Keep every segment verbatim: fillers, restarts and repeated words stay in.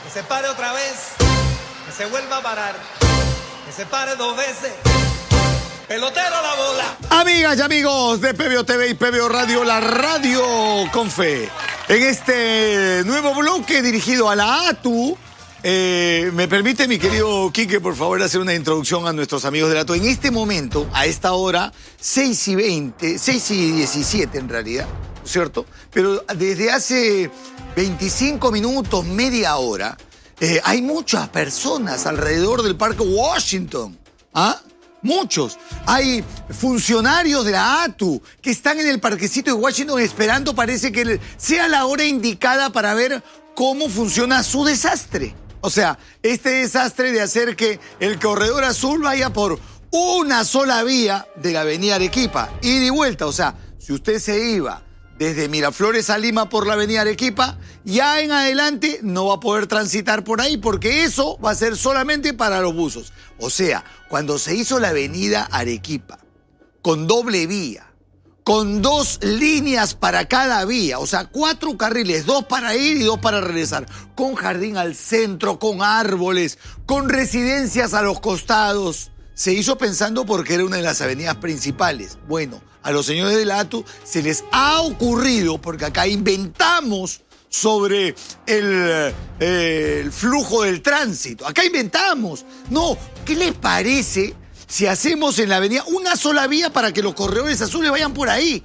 que se pare otra vez, que se vuelva a parar, que se pare dos veces. Pelotero la bola. Amigas y amigos de P B O T V y P B O Radio, la radio con fe. En este nuevo bloque dirigido a la ATU, eh, me permite, mi querido Quique, por favor, hacer una introducción a nuestros amigos de la ATU. En este momento, a esta hora, seis y veinte, seis y diecisiete en realidad, ¿cierto? Pero desde hace veinticinco minutos, media hora, eh, hay muchas personas alrededor del Parque Washington. ¿Ah? Muchos. Hay funcionarios de la ATU que están en el parquecito de Washington esperando, parece que sea la hora indicada para ver cómo funciona su desastre. O sea, este desastre de hacer que el corredor azul vaya por una sola vía de la avenida Arequipa, ida y vuelta. O sea, si usted se iba desde Miraflores a Lima por la avenida Arequipa, ya en adelante no va a poder transitar por ahí porque eso va a ser solamente para los buzos. O sea, cuando se hizo la avenida Arequipa con doble vía, con dos líneas para cada vía, o sea, cuatro carriles, dos para ir y dos para regresar, con jardín al centro, con árboles, con residencias a los costados, se hizo pensando porque era una de las avenidas principales. Bueno, a los señores de la ATU se les ha ocurrido, porque acá inventamos sobre el, eh, el flujo del tránsito. Acá inventamos. No, ¿qué les parece si hacemos en la avenida una sola vía para que los corredores azules vayan por ahí?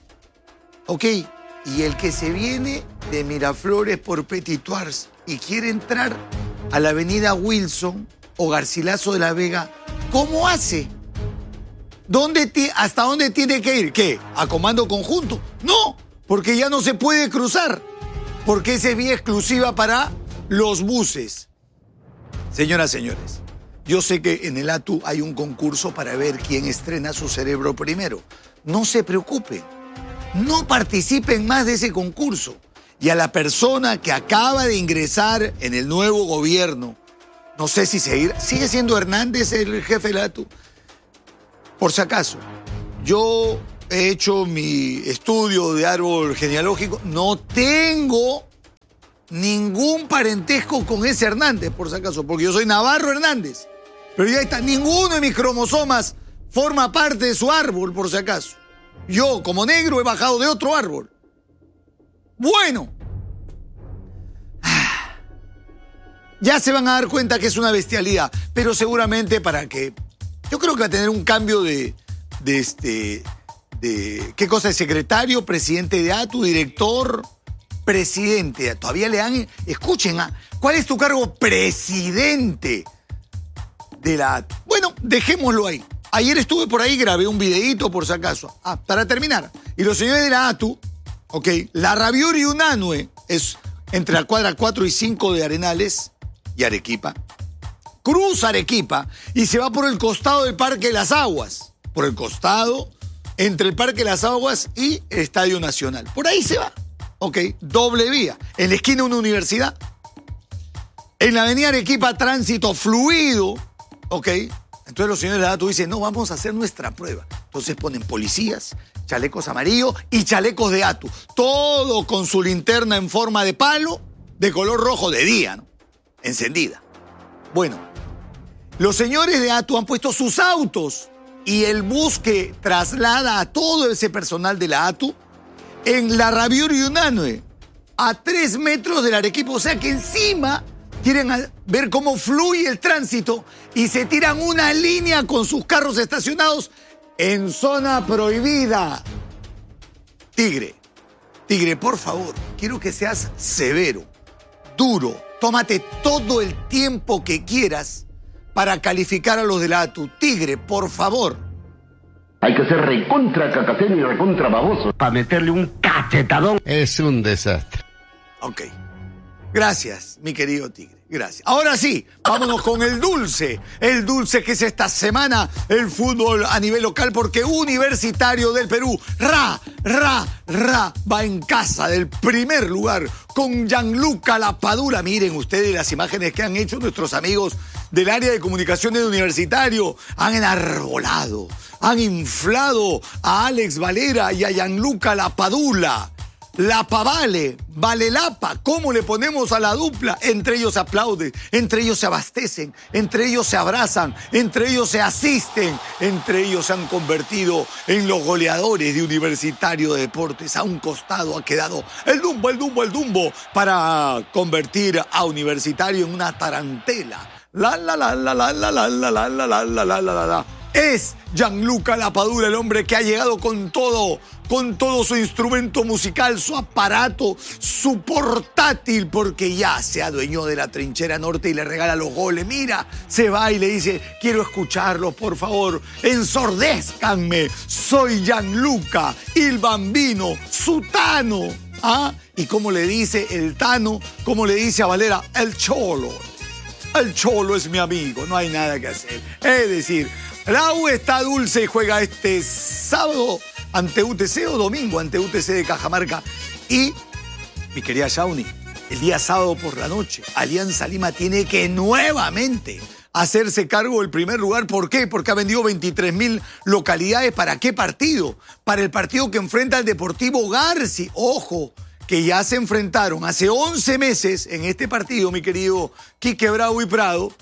Ok, y el que se viene de Miraflores por Petituars y quiere entrar a la avenida Wilson o Garcilaso de la Vega, ¿cómo hace? ¿Dónde ¿Hasta dónde tiene que ir? ¿Qué? ¿A comando conjunto? No, porque ya no se puede cruzar, porque esa es vía exclusiva para los buses. Señoras, señores, yo sé que en el ATU hay un concurso para ver quién estrena su cerebro primero. No se preocupen, no participen más de ese concurso. Y a la persona que acaba de ingresar en el nuevo gobierno, no sé si seguir, sigue siendo Hernández el jefe del ATU. Por si acaso, yo he hecho mi estudio de árbol genealógico, no tengo ningún parentesco con ese Hernández, por si acaso, porque yo soy Navarro Hernández. Pero ya está, ninguno de mis cromosomas forma parte de su árbol, por si acaso. Yo, como negro, he bajado de otro árbol. Bueno. Ya se van a dar cuenta que es una bestialidad, pero seguramente para que... Yo creo que va a tener un cambio de, de este, de, ¿qué cosa es? Secretario, presidente de ATU, director, presidente. Todavía le dan, escuchen, ¿ah? ¿Cuál es tu cargo? Presidente de la ATU. Bueno, dejémoslo ahí. Ayer estuve por ahí, grabé un videíto por si acaso. Ah, para terminar. Y los señores de la ATU, ok, la Rabiuri Unanue es entre la cuadra cuatro y cinco de Arenales y Arequipa. Cruza Arequipa y se va por el costado del Parque de las Aguas. Por el costado, entre el Parque de las Aguas y el Estadio Nacional. Por ahí se va. Ok, doble vía. En la esquina una universidad. En la avenida Arequipa, tránsito fluido. Ok, entonces los señores de la ATU dicen, no, vamos a hacer nuestra prueba. Entonces ponen policías, chalecos amarillos y chalecos de ATU. Todo con su linterna en forma de palo, de color rojo de día, ¿no? Encendida. Bueno. Los señores de ATU han puesto sus autos y el bus que traslada a todo ese personal de la ATU en la Rabiuri Unanue, a tres metros del Arequipa. O sea que encima quieren ver cómo fluye el tránsito y se tiran una línea con sus carros estacionados en zona prohibida. Tigre, Tigre, por favor, quiero que seas severo, duro. Tómate todo el tiempo que quieras para calificar a los de la ATU. Tigre, por favor. Hay que ser recontra cacatero y recontra baboso para meterle un cachetadón. Es un desastre. Ok. Gracias, mi querido Tigre. Gracias. Ahora sí, vámonos con el dulce. El dulce que es esta semana el fútbol a nivel local, porque Universitario del Perú, ra, ra, ra, va en casa del primer lugar con Gianluca Lapadula. Miren ustedes las imágenes que han hecho nuestros amigos del área de comunicación de Universitario. Han enarbolado, han inflado a Alex Valera y a Gianluca Lapadula. La Pavale, Valelapa, ¿cómo le ponemos a la dupla? Entre ellos se aplauden, entre ellos se abastecen, entre ellos se abrazan, entre ellos se asisten, entre ellos se han convertido en los goleadores de Universitario de Deportes. A un costado ha quedado el Dumbo, el Dumbo, el Dumbo, para convertir a Universitario en una tarantela. La, la, la, la, la, la, la, la, la, la, la, la, la, la, la. Es Gianluca Lapadula, el hombre que ha llegado con todo, con todo su instrumento musical, su aparato, su portátil, porque ya se adueñó de la trinchera norte y le regala los goles. Mira, se va y le dice, quiero escucharlos, por favor, ensordézcanme. Soy Gianluca, il bambino, su Tano. ¿Ah? Y como le dice el Tano, como le dice a Valera, el Cholo. El Cholo es mi amigo, no hay nada que hacer. Es decir, la U está dulce y juega este sábado ante U T C o domingo ante U T C de Cajamarca. Y, mi querida Shawnee, el día sábado por la noche, Alianza Lima tiene que nuevamente hacerse cargo del primer lugar. ¿Por qué? Porque ha vendido veintitrés mil localidades. ¿Para qué partido? Para el partido que enfrenta al Deportivo Garci. Ojo, que ya se enfrentaron hace once meses en este partido, mi querido Quique Bravo y Prado,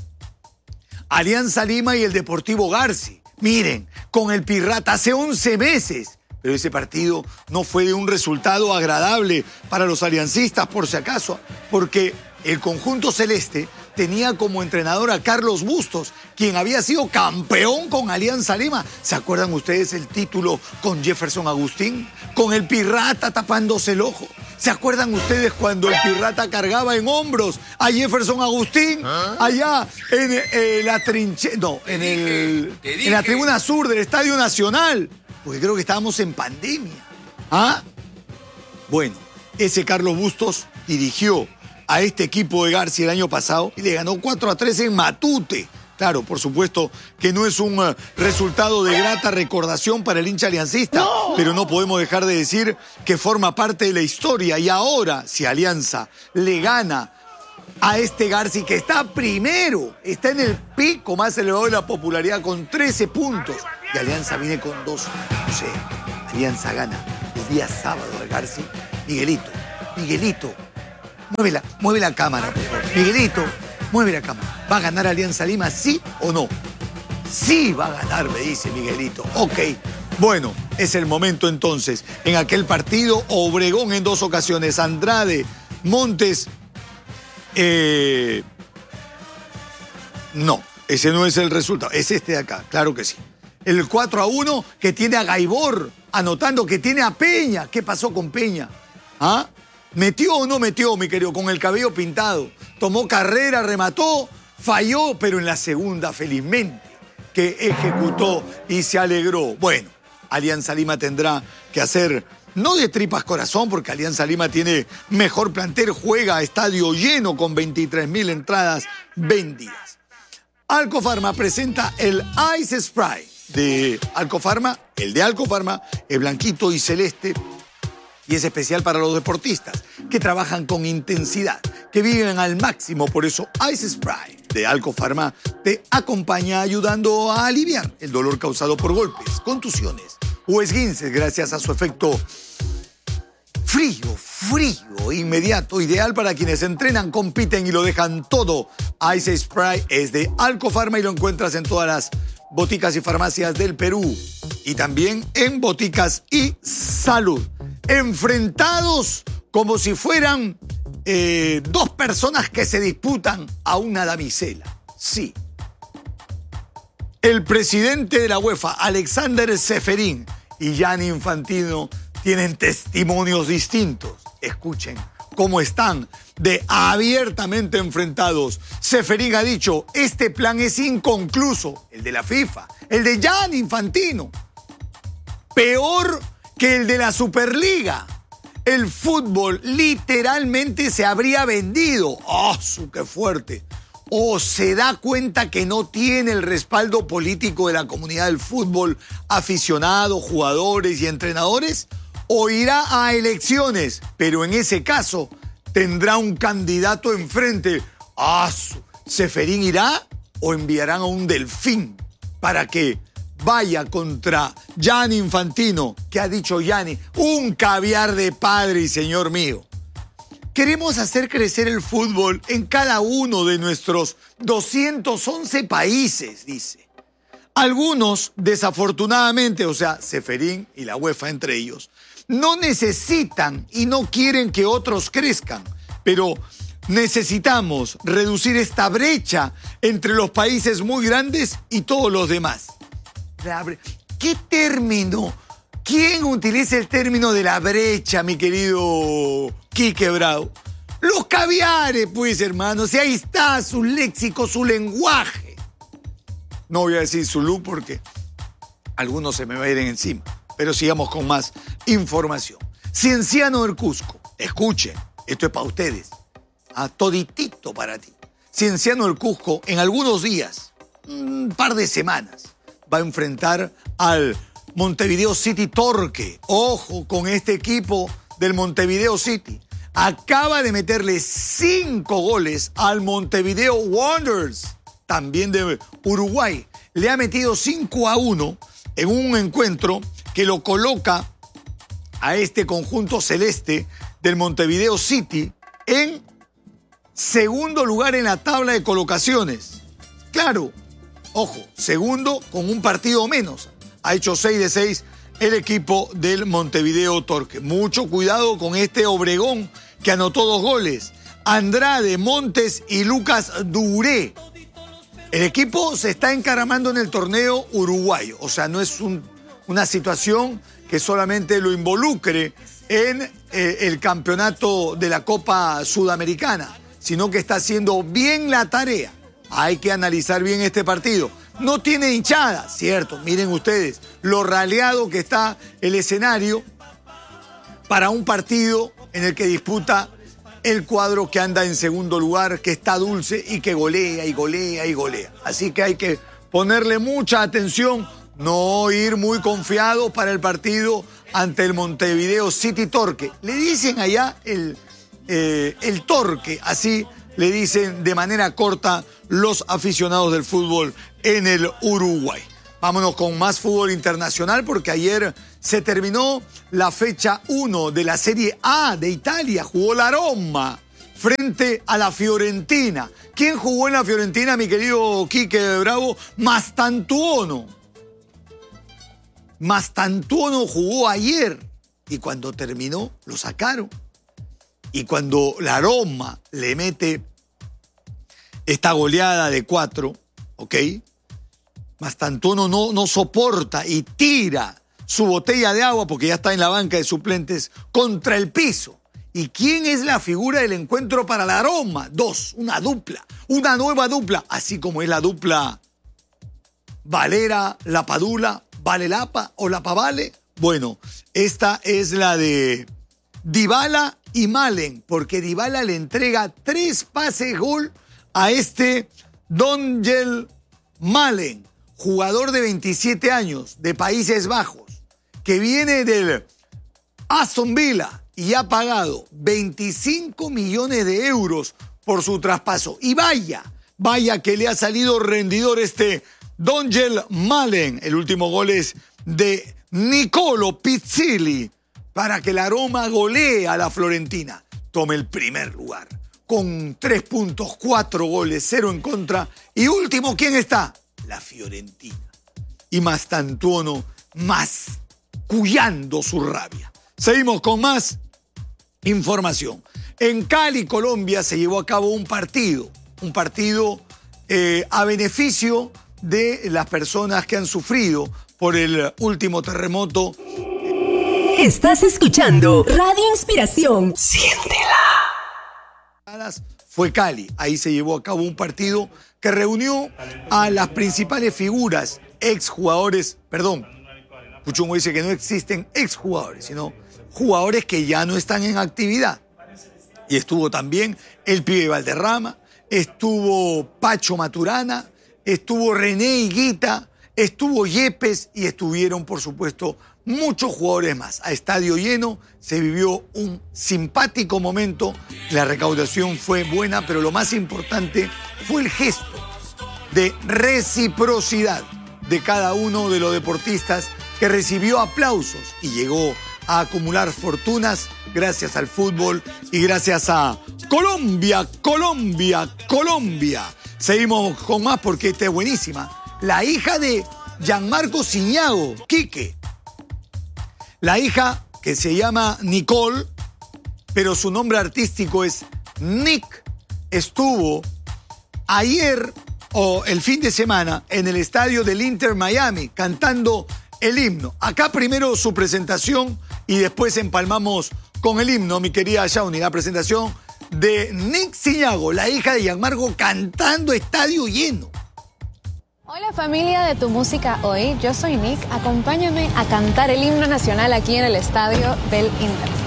Alianza Lima y el Deportivo Garci. Miren, con el Pirrata hace once meses. Pero ese partido no fue de un resultado agradable para los aliancistas, por si acaso, porque el conjunto celeste tenía como entrenador a Carlos Bustos, quien había sido campeón con Alianza Lima. ¿Se acuerdan ustedes el título con Jefferson Agustín? Con el Pirrata tapándose el ojo. ¿Se acuerdan ustedes cuando el Pirrata cargaba en hombros a Jefferson Agustín? ¿Ah? Allá en eh, la trinchera, no, en, el, en la tribuna sur del Estadio Nacional. Porque creo que estábamos en pandemia. ¿Ah? Bueno, ese Carlos Bustos dirigió a este equipo de Garci el año pasado y le ganó cuatro a tres en Matute. Claro, por supuesto que no es un uh, resultado de grata recordación para el hincha aliancista, ¡no! Pero no podemos dejar de decir que forma parte de la historia. Y ahora, si Alianza le gana a este Garci, que está primero, está en el pico más elevado de la popularidad con trece puntos, y Alianza viene con doce. O sea, Alianza gana el día sábado al Garci. Miguelito, Miguelito, mueve la, mueve la cámara, por favor. Miguelito, mueve la cámara. ¿Va a ganar Alianza Lima, sí o no? Sí va a ganar, me dice Miguelito. Ok, bueno, es el momento entonces. En aquel partido, Obregón en dos ocasiones, Andrade, Montes... Eh, no, ese no es el resultado, es este de acá, claro que sí. El cuatro a uno que tiene a Gaibor, anotando que tiene a Peña. ¿Qué pasó con Peña? ¿Ah? ¿Metió o no metió, mi querido? Con el cabello pintado. Tomó carrera, remató, falló, pero en la segunda, felizmente, que ejecutó y se alegró. Bueno, Alianza Lima tendrá que hacer, no de tripas corazón, porque Alianza Lima tiene mejor plantel, juega a estadio lleno con veintitrés mil entradas vendidas. Alcofarma presenta el Ice Spray de Alcofarma, el de Alcofarma, el blanquito y celeste, y es especial para los deportistas que trabajan con intensidad, que viven al máximo. Por eso Ice Spray de Alcofarma te acompaña ayudando a aliviar el dolor causado por golpes, contusiones o esguinces gracias a su efecto frío, frío, inmediato, ideal para quienes entrenan, compiten y lo dejan todo. Ice Spray es de Alcofarma y lo encuentras en todas las boticas y farmacias del Perú y también en Boticas y Salud. Enfrentados como si fueran eh, dos personas que se disputan a una damisela. Sí. El presidente de la UEFA, Alexander Ceferín, y Gianni Infantino tienen testimonios distintos. Escuchen cómo están de abiertamente enfrentados. Ceferín ha dicho, este plan es inconcluso, el de la FIFA, el de Gianni Infantino. Peor que el de la Superliga. El fútbol literalmente se habría vendido. ¡Oh, su qué fuerte! O se da cuenta que no tiene el respaldo político de la comunidad del fútbol, aficionados, jugadores y entrenadores, o irá a elecciones, pero en ese caso tendrá un candidato enfrente. ¡Ah! ¿Ceferín irá o enviarán a un delfín para que vaya contra Gianni Infantino, que ha dicho Gianni, un caviar de padre y señor mío. Queremos hacer crecer el fútbol en cada uno de nuestros doscientos once países, dice. Algunos, desafortunadamente, o sea, Ceferín y la UEFA entre ellos, no necesitan y no quieren que otros crezcan, pero necesitamos reducir esta brecha entre los países muy grandes y todos los demás. ¿Qué término? ¿Quién utiliza el término de la brecha, mi querido Quique Bravo? Los caviares, pues, hermanos. Y ahí está su léxico, su lenguaje. No voy a decir su luz porque algunos se me va a ir encima. Pero sigamos con más información. Cienciano del Cusco. Escuchen, esto es para ustedes. A toditito para ti. Cienciano del Cusco, en algunos días, un par de semanas, va a enfrentar al Montevideo City Torque. Ojo con este equipo del Montevideo City. Acaba de meterle cinco goles al Montevideo Wanderers, también de Uruguay. Le ha metido cinco a uno en un encuentro que lo coloca a este conjunto celeste del Montevideo City en segundo lugar en la tabla de colocaciones. Claro, ojo, segundo con un partido menos. Ha hecho seis de seis el equipo del Montevideo Torque. Mucho cuidado con este Obregón que anotó dos goles. Andrade, Montes y Lucas Duré. El equipo se está encaramando en el torneo uruguayo. O sea, no es un, una situación que solamente lo involucre en eh, el campeonato de la Copa Sudamericana, sino que está haciendo bien la tarea. Hay que analizar bien este partido. No tiene hinchada, cierto, miren ustedes lo raleado que está el escenario para un partido en el que disputa el cuadro que anda en segundo lugar, que está dulce y que golea y golea y golea. Así que hay que ponerle mucha atención, no ir muy confiado para el partido ante el Montevideo City Torque. Le dicen allá el, eh, el Torque, así le dicen de manera corta los aficionados del fútbol en el Uruguay. Vámonos con más fútbol internacional porque ayer se terminó la fecha uno de la Serie A de Italia. Jugó la Roma frente a la Fiorentina. ¿Quién jugó en la Fiorentina, mi querido Quique Bravo? Mastantuono. Mastantuono jugó ayer y cuando terminó lo sacaron. Y cuando la Roma le mete esta goleada de cuatro, ¿ok? Mastantuono no, no soporta y tira su botella de agua, porque ya está en la banca de suplentes, contra el piso. ¿Y quién es la figura del encuentro para la Roma? Dos, una dupla, una nueva dupla, así como es la dupla Valera, Lapadula, Vale Lapa o Lapa Vale. Bueno, esta es la de Dybala y Malen, porque Dybala le entrega tres pases gol a este Dongel Malen, jugador de veintisiete años, de Países Bajos, que viene del Aston Villa y ha pagado veinticinco millones de euros por su traspaso. Y vaya, vaya que le ha salido rendidor este Dongel Malen. El último gol es de Nicolo Pizzilli para que la Roma golee a la Florentina. Tome el primer lugar con tres puntos, cuatro goles, cero en contra. Y último, ¿quién está? La Fiorentina. Y Mastantuono mascullando su rabia. Seguimos con más información. En Cali, Colombia, se llevó a cabo un partido. Un partido eh, a beneficio de las personas que han sufrido por el último terremoto. Estás escuchando Radio Inspiración. Siéntela. Fue Cali. Ahí se llevó a cabo un partido que reunió a las principales figuras, exjugadores, perdón, Puchungo dice que no existen exjugadores, sino jugadores que ya no están en actividad. Y estuvo también el pibe Valderrama, estuvo Pacho Maturana, estuvo René Higuita, estuvo Yepes y estuvieron, por supuesto, muchos jugadores más. A estadio lleno se vivió un simpático momento. La recaudación fue buena, pero lo más importante fue el gesto de reciprocidad de cada uno de los deportistas que recibió aplausos y llegó a acumular fortunas gracias al fútbol y gracias a Colombia, Colombia, Colombia. Seguimos con más porque esta es buenísima. La hija de Gianmarco Siñago, Quique. La hija que se llama Nicole, pero su nombre artístico es Nick, estuvo ayer o el fin de semana en el estadio del Inter Miami cantando el himno. Acá primero su presentación y después empalmamos con el himno, mi querida Shawnee, la presentación de Nick Siñago, la hija de Gianmarco, cantando estadio lleno. Hola familia de Tu Música Hoy, yo soy Nick, acompáñame a cantar el himno nacional aquí en el estadio del Inter.